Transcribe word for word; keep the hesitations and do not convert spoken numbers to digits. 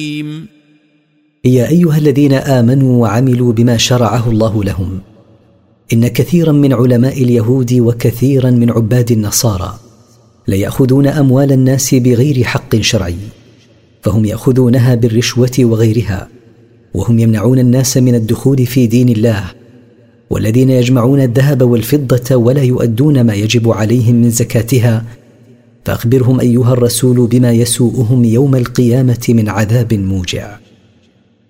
يا أيها الذين آمنوا وعملوا بما شرعه الله لهم، إن كثيرا من علماء اليهود وكثيرا من عباد النصارى ليأخذون أموال الناس بغير حق شرعي، فهم يأخذونها بالرشوة وغيرها، وهم يمنعون الناس من الدخول في دين الله، والذين يجمعون الذهب والفضة ولا يؤدون ما يجب عليهم من زكاتها، فأخبرهم أيها الرسول بما يسوءهم يوم القيامة من عذاب موجع.